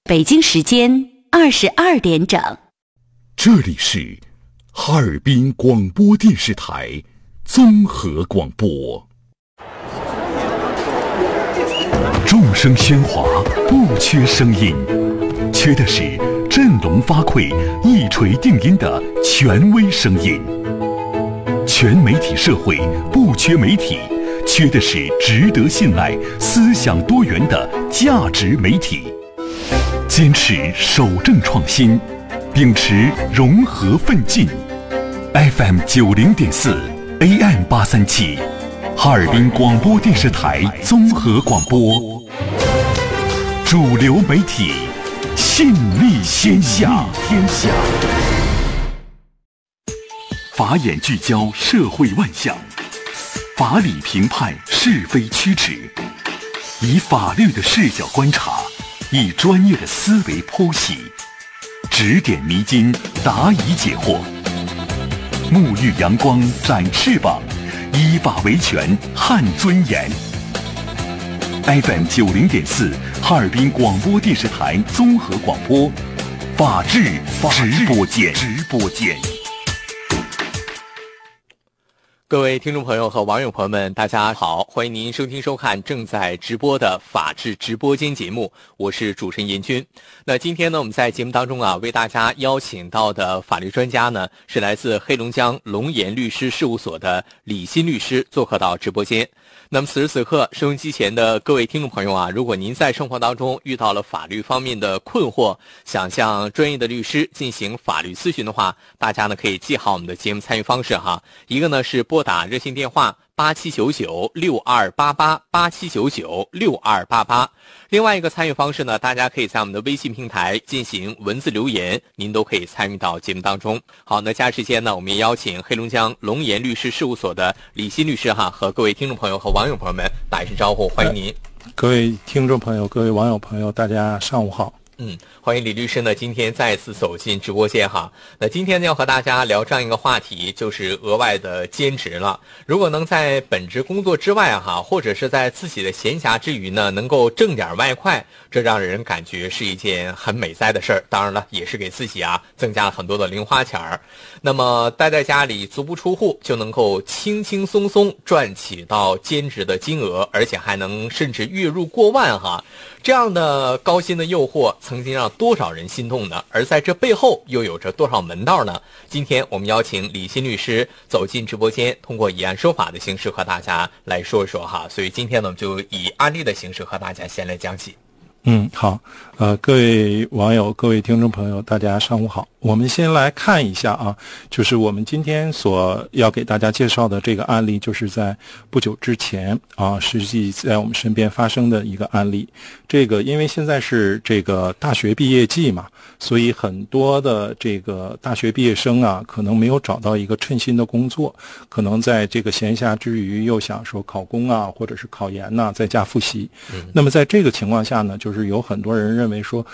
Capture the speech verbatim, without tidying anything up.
北京时间二十二点整。 这里是哈尔滨广播电视台综合广播。众声喧哗，不缺声音，缺的是振聋发聩、一锤定音的权威声音。全媒体社会不缺媒体，缺的是值得信赖、思想多元的价值媒体。坚持守正创新，秉持融合奋进。F M 九零点四 A M 八三七，哈尔滨广播电视台综合广播，主流媒体，信力天下。天下。法眼聚焦社会万象，法理评判是非曲直，以法律的视角观察，以专业的思维剖析，指点迷津，答疑解惑。沐浴阳光，展翅膀，依法维权，撼尊严。F M 九零点四，哈尔滨广播电视台综合广播，法治直播间。直播间。 各位听众朋友和网友朋友们，大家好，欢迎您收听收看正在直播的法治直播间节目，我是主持人严军。那今天呢，我们在节目当中啊，为大家邀请到的法律专家呢，是来自黑龙江龙岩律师事务所的李欣律师，做客到直播间。那么此时此刻，收音机前的各位听众朋友啊，如果您在生活当中遇到了法律方面的困惑，想向专业的律师进行法律咨询的话，大家呢可以记好我们的节目参与方式哈。一个呢是拨打热线电话八七九九六二八八八七九九六二八八，另外一个参与方式呢，大家可以在我们的微信平台进行文字留言，您都可以参与到节目当中。好，那加时间呢，我们也邀请黑龙江龙岩律师事务所的李欣律师哈，和各位听众朋友和网友朋友们打一声招呼，欢迎您。 各位听众朋友，各位网友朋友，大家上午好。 嗯，欢迎李律师呢，今天再次走进直播间哈。那今天呢，要和大家聊这样一个话题，就是额外的兼职了。如果能在本职工作之外哈，或者是在自己的闲暇之余呢，能够挣点外快，这让人感觉是一件很美哉的事儿。当然了，也是给自己啊增加了很多的零花钱儿。那么待在家里足不出户，就能够轻轻松松赚起到兼职的金额，而且还能甚至月入过万哈。这样的高薪的诱惑曾经让多少人心动呢？而在这背后又有着多少门道呢？今天我们邀请李欣律师走进直播间，通过以案说法的形式和大家来说一说哈。所以今天呢，我们就以案例的形式和大家先来讲起。 嗯，好，呃，各位网友、各位听众朋友，大家上午好。我们先来看一下啊，就是我们今天所要给大家介绍的这个案例，就是在不久之前啊，实际在我们身边发生的一个案例。这个因为现在是这个大学毕业季嘛，所以很多的这个大学毕业生啊，可能没有找到一个称心的工作，可能在这个闲暇之余又想说考公啊，或者是考研呐、啊，在家复习。嗯、那么在这个情况下呢，就是有很多人认为说，